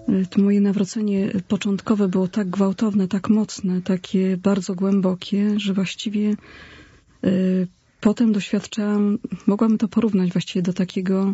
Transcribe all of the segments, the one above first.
To moje nawrócenie początkowe było tak gwałtowne, tak mocne, takie bardzo głębokie, że właściwie potem doświadczałam, mogłam to porównać właściwie do takiego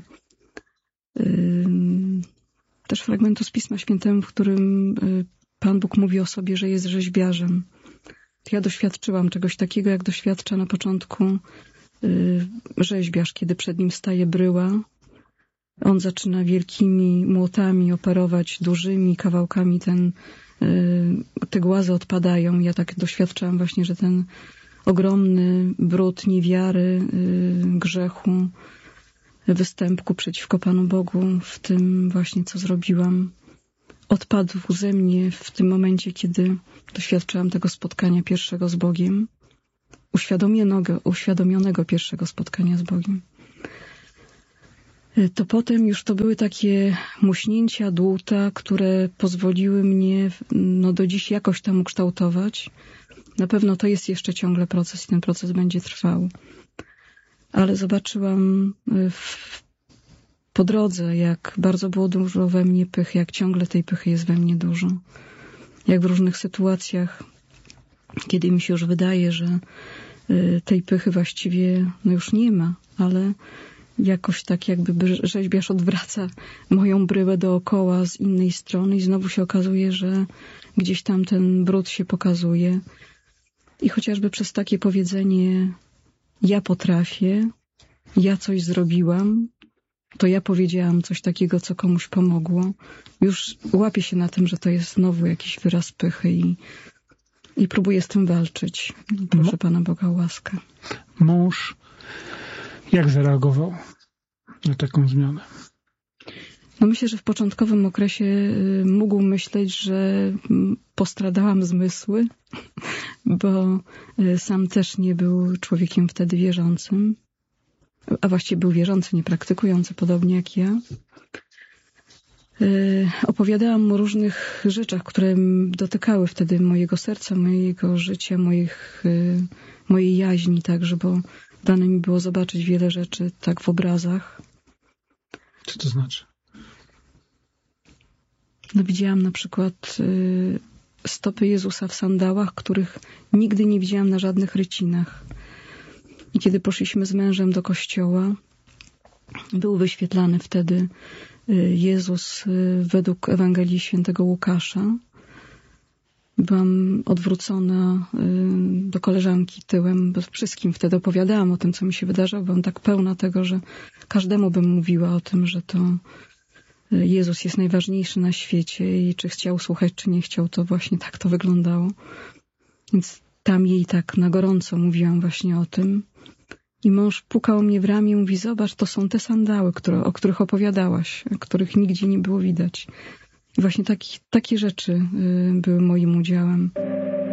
też fragmentu z Pisma Świętego, w którym Pan Bóg mówi o sobie, że jest rzeźbiarzem. Ja doświadczyłam czegoś takiego, jak doświadcza na początku rzeźbiarz, kiedy przed nim staje bryła. On zaczyna wielkimi młotami operować dużymi kawałkami, te głazy odpadają. Ja tak doświadczałam właśnie, że ten ogromny brud niewiary, grzechu, występku przeciwko Panu Bogu w tym właśnie, co zrobiłam, odpadł ze mnie w tym momencie, kiedy doświadczałam tego spotkania pierwszego z Bogiem, uświadomionego pierwszego spotkania z Bogiem. To potem już to były takie muśnięcia dłuta, które pozwoliły mnie do dziś jakoś tam ukształtować. Na pewno to jest jeszcze ciągle proces i ten proces będzie trwał. Ale zobaczyłam po drodze, jak bardzo było dużo we mnie pychy, jak ciągle tej pychy jest we mnie dużo. Jak w różnych sytuacjach, kiedy mi się już wydaje, że tej pychy właściwie już nie ma, ale jakoś tak jakby rzeźbiarz odwraca moją bryłę dookoła z innej strony i znowu się okazuje, że gdzieś tam ten brud się pokazuje. I chociażby przez takie powiedzenie ja potrafię, ja coś zrobiłam, to ja powiedziałam coś takiego, co komuś pomogło. Już łapię się na tym, że to jest znowu jakiś wyraz pychy i próbuję z tym walczyć. Proszę Pana Boga o łaskę. Mąż jak zareagował na taką zmianę? Myślę, że w początkowym okresie mógł myśleć, że postradałam zmysły, bo sam też nie był człowiekiem wtedy wierzącym, a właściwie był wierzący, nie praktykujący, podobnie jak ja. Opowiadałam mu o różnych rzeczach, które dotykały wtedy mojego serca, mojego życia, mojej jaźni także, bo dane mi było zobaczyć wiele rzeczy tak w obrazach. Co to znaczy? Widziałam na przykład stopy Jezusa w sandałach, których nigdy nie widziałam na żadnych rycinach. I kiedy poszliśmy z mężem do kościoła, był wyświetlany wtedy Jezus według Ewangelii Świętego Łukasza. Byłam odwrócona do koleżanki tyłem, bo wszystkim wtedy opowiadałam o tym, co mi się wydarzyło. Byłam tak pełna tego, że każdemu bym mówiła o tym, że to Jezus jest najważniejszy na świecie i czy chciał słuchać, czy nie chciał, to właśnie tak to wyglądało. Więc tam jej tak na gorąco mówiłam właśnie o tym. I mąż pukał mnie w ramię i mówi, zobacz, to są te sandały, o których opowiadałaś, których nigdzie nie było widać. I właśnie takie rzeczy były moim udziałem.